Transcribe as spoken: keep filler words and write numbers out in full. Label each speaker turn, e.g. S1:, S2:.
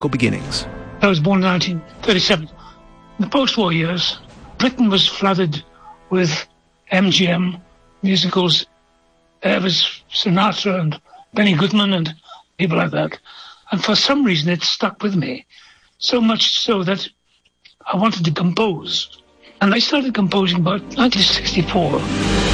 S1: beginnings.
S2: I was born in nineteen thirty-seven. In the post-war years, Britain was flooded with M G M musicals, Elvis Sinatra and Benny Goodman and people like that. And for some reason, it stuck with me, so much so that I wanted to compose. And I started composing about nineteen sixty-four.